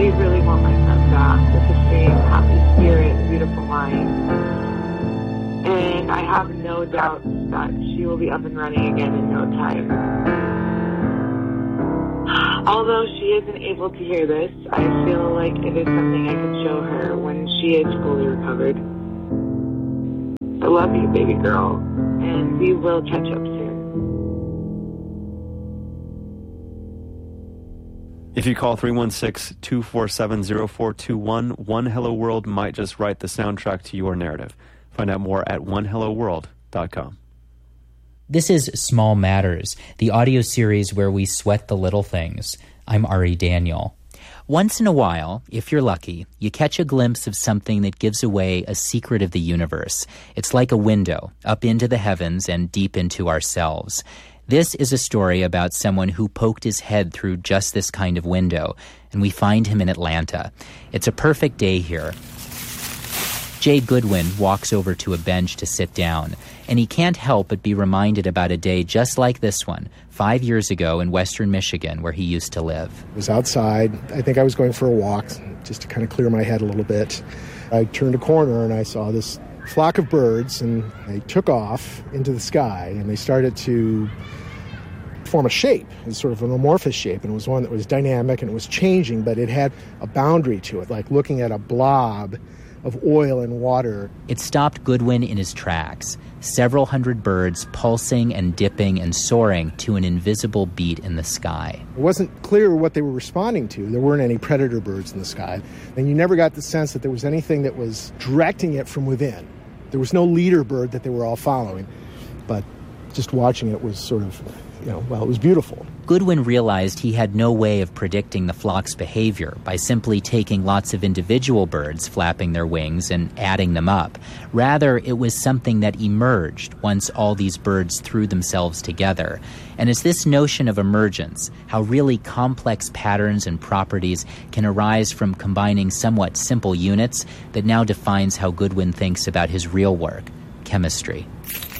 really want my son back with the same happy spirit and beautiful mind. And I have no doubt that she will be up and running again in no time. Although she isn't able to hear this, I feel like it is something I can show her when she is fully recovered. I love you, baby girl, and we will catch up soon. If you call 316-247-0421, One Hello World might just write the soundtrack to your narrative. Find out more at onehelloworld.com. This is Small Matters, the audio series where we sweat the little things. I'm Ari Daniel. Once in a while, if you're lucky, you catch a glimpse of something that gives away a secret of the universe. It's like a window up into the heavens and deep into ourselves. This is a story about someone who poked his head through just this kind of window, and we find him in Atlanta. It's a perfect day here. Jay Goodwin walks over to a bench to sit down, and he can't help but be reminded about a day just like this one, 5 years ago in western Michigan, where he used to live. I was outside. I think I was going for a walk, just to kind of clear my head a little bit. I turned a corner, and I saw this flock of birds, and they took off into the sky, and they started to form a shape. It was sort of an amorphous shape, and it was one that was dynamic, and it was changing, but it had a boundary to it, like looking at a blob of oil and water. It stopped Goodwin in his tracks. Several hundred birds pulsing and dipping and soaring to an invisible beat in the sky. It wasn't clear what they were responding to. There weren't any predator birds in the sky. And you never got the sense that there was anything that was directing it from within. There was no leader bird that they were all following. But just watching it was sort of, it was beautiful. Goodwin realized he had no way of predicting the flock's behavior by simply taking lots of individual birds flapping their wings and adding them up. Rather, it was something that emerged once all these birds threw themselves together. And it's this notion of emergence, how really complex patterns and properties can arise from combining somewhat simple units, that now defines how Goodwin thinks about his real work, chemistry.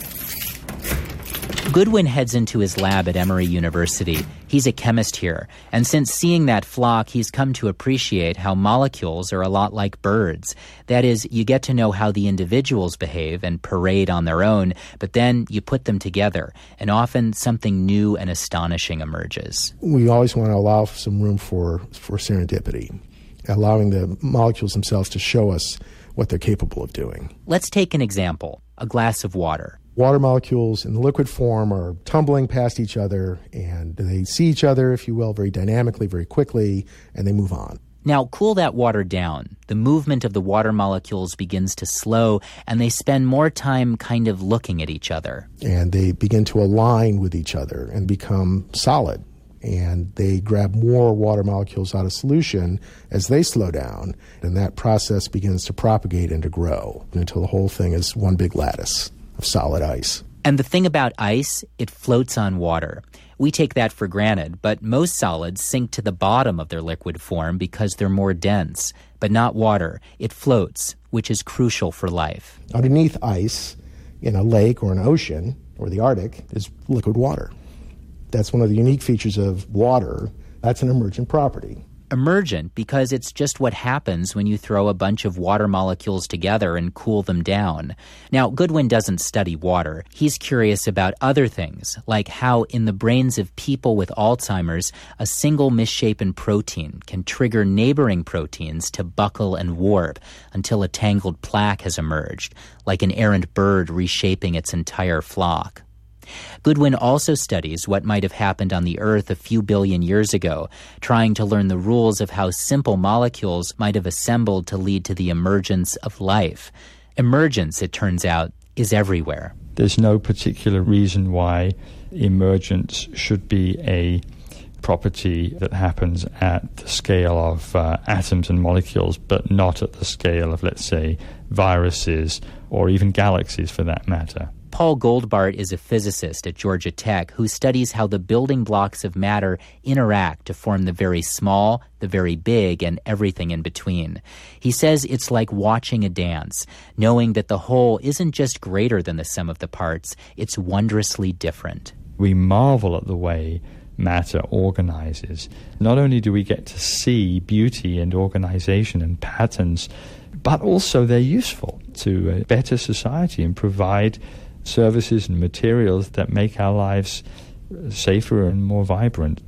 Goodwin heads into his lab at Emory University. He's a chemist here, and since seeing that flock, he's come to appreciate how molecules are a lot like birds. That is, you get to know how the individuals behave and parade on their own, but then you put them together, and often something new and astonishing emerges. We always want to allow some room for serendipity, allowing the molecules themselves to show us what they're capable of doing. Let's take an example, a glass of water. Water molecules in the liquid form are tumbling past each other, and they see each other, if you will, very dynamically, very quickly, and they move on. Now, cool that water down. The movement of the water molecules begins to slow, and they spend more time kind of looking at each other. And they begin to align with each other and become solid. And they grab more water molecules out of solution as they slow down, and that process begins to propagate and to grow until the whole thing is one big lattice of solid ice. And the thing about ice, it floats on water. We take that for granted, but most solids sink to the bottom of their liquid form because they're more dense. But not water. It floats, which is crucial for life. Underneath ice, in a lake or an ocean, or the Arctic, is liquid water. That's one of the unique features of water. That's an emergent property. Emergent because it's just what happens when you throw a bunch of water molecules together and cool them down. Now, Goodwin doesn't study water. He's curious about other things, like how in the brains of people with Alzheimer's, a single misshapen protein can trigger neighboring proteins to buckle and warp until a tangled plaque has emerged, like an errant bird reshaping its entire flock. Goodwin also studies what might have happened on the Earth a few billion years ago, trying to learn the rules of how simple molecules might have assembled to lead to the emergence of life. Emergence, it turns out, is everywhere. There's no particular reason why emergence should be a property that happens at the scale of atoms and molecules, but not at the scale of, let's say, viruses or even galaxies for that matter. Paul Goldbart is a physicist at Georgia Tech who studies how the building blocks of matter interact to form the very small, the very big, and everything in between. He says it's like watching a dance, knowing that the whole isn't just greater than the sum of the parts, it's wondrously different. We marvel at the way matter organizes. Not only do we get to see beauty and organization and patterns, but also they're useful to a better society and provide services and materials that make our lives safer and more vibrant.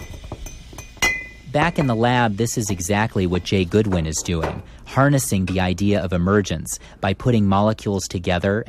Back in the lab, this is exactly what Jay Goodwin is doing, harnessing the idea of emergence by putting molecules together